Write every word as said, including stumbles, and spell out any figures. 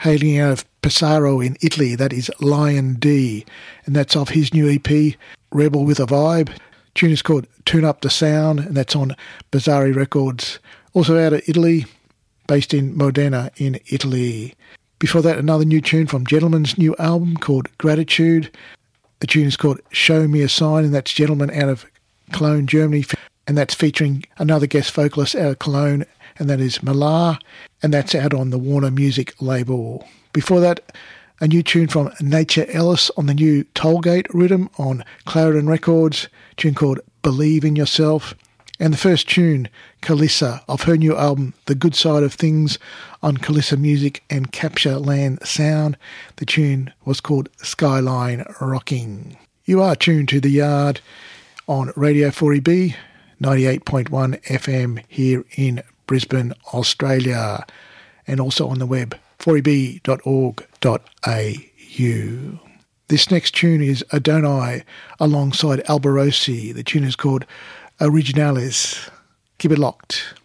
hailing out of Pesaro in Italy. That is Lion D, and that's off his new E P, Rebel with a Vibe. The tune is called Tune Up the Sound, and that's on Bizzarri Records. Also out of Italy, based in Modena in Italy. Before that, another new tune from Gentleman's new album called Gratitude. The tune is called Show Me a Sign, and that's Gentleman out of Cologne, Germany, and that's featuring another guest vocalist out of Cologne, and that is Malar, and that's out on the Warner Music label. Before that, a new tune from Nature Ellis on the new Tollgate rhythm on Clarendon Records, a tune called Believe in Yourself. And the first tune, Kalissa, of her new album, The Good Side of Things, on Kalissa Music and Capture Land Sound. The tune was called Skyline Rocking. You are tuned to The Yard on Radio four E B, ninety-eight point one F M here in Brisbane, Australia, and also on the web, four e b dot org dot a u. This next tune is Adonai alongside Alborosi. The tune is called Originalis. Keep it locked.